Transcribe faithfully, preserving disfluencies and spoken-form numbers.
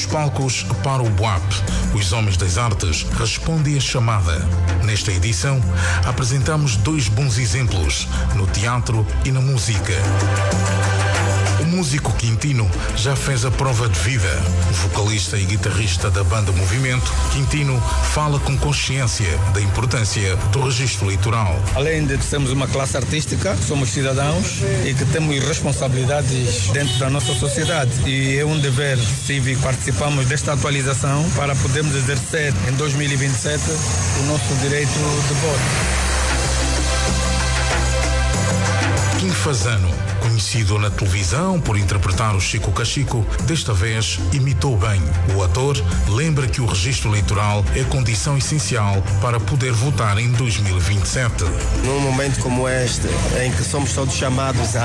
palcos para o B U A P, os Homens das Artes respondem à chamada. Nesta edição, apresentamos dois bons exemplos, no teatro e na música. O músico Quintino já fez a prova de vida. O vocalista e guitarrista da banda Movimento, Quintino fala com consciência da importância do registro eleitoral. Além de sermos uma classe artística, somos cidadãos e que temos responsabilidades dentro da nossa sociedade. E é um dever cívico participamos desta atualização para podermos exercer em dois mil e vinte e sete o nosso direito de voto. Kim Fazano, conhecido na televisão por interpretar o Chico Cachico, desta vez imitou bem. O ator lembra que o registro eleitoral é condição essencial para poder votar em dois mil e vinte e sete. Num momento como este, em que somos todos chamados a